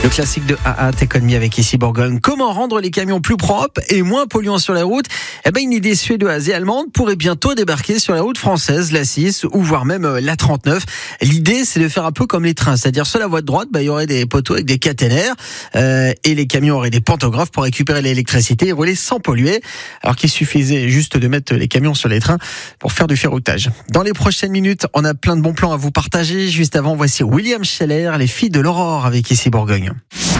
Le classique de AA, Take On Me avec ici Bourgogne. Comment rendre les camions plus propres et moins polluants sur la route? Une idée suédoise et allemande pourrait bientôt débarquer sur la route française, la 6 ou voire même la 39. L'idée, c'est de faire un peu comme les trains, c'est-à-dire sur la voie de droite, il y aurait des poteaux avec des caténaires et les camions auraient des pantographes pour récupérer l'électricité et rouler sans polluer. Alors qu'il suffisait juste de mettre les camions sur les trains pour faire du ferroutage. Dans les prochaines minutes, on a plein de bons plans à vous partager. Juste avant, voici William Scheller, les filles de l'aurore avec ici Bourgogne.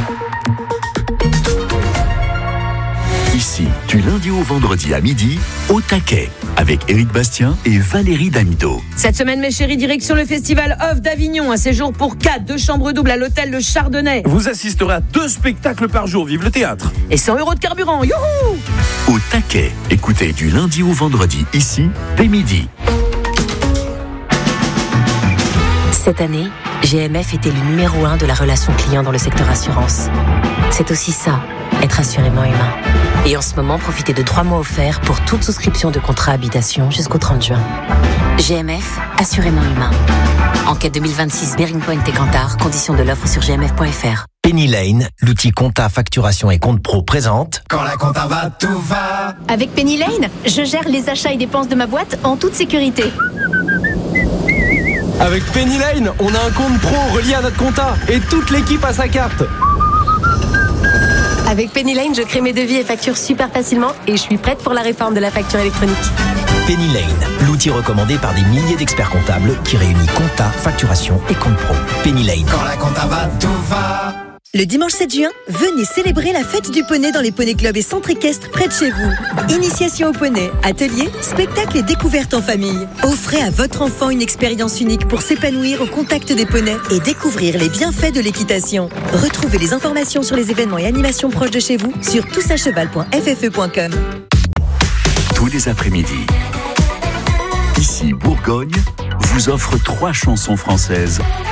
Ici, du lundi au vendredi à midi, au taquet, avec Éric Bastien et Valérie Damido. Cette semaine, mes chéris, direction le festival Off d'Avignon. Un séjour pour 4, 2 chambres doubles à l'hôtel Le Chardonnay. Vous assisterez à 2 spectacles par jour. Vive le théâtre. Et 100 € de carburant. Youhou! Au taquet, écoutez du lundi au vendredi, ici, dès midi. Cette année, GMF était le numéro 1 de la relation client dans le secteur assurance. C'est aussi ça, être assurément humain. Et en ce moment, profitez de 3 mois offerts pour toute souscription de contrat habitation jusqu'au 30 juin. GMF, assurément humain. Enquête 2026 Bearing Point et Cantar, conditions de l'offre sur gmf.fr. Penny Lane, l'outil compta, facturation et compte pro présente. Quand la compta va, tout va. Avec Penny Lane, je gère les achats et dépenses de ma boîte en toute sécurité. Avec Penny Lane, on a un compte pro relié à notre compta et toute l'équipe a sa carte. Avec Penny Lane, je crée mes devis et factures super facilement et je suis prête pour la réforme de la facture électronique. Penny Lane, l'outil recommandé par des milliers d'experts comptables qui réunit compta, facturation et compte pro. Penny Lane. Quand la compta va, tout va. Le dimanche 7 juin, venez célébrer la fête du poney dans les poneys clubs et centres équestres près de chez vous. Initiation au poney, ateliers, spectacles et découvertes en famille. Offrez à votre enfant une expérience unique pour s'épanouir au contact des poneys et découvrir les bienfaits de l'équitation. Retrouvez les informations sur les événements et animations proches de chez vous sur tousacheval.ffe.com. Tous les après-midi, ici Bourgogne vous offre 3 chansons françaises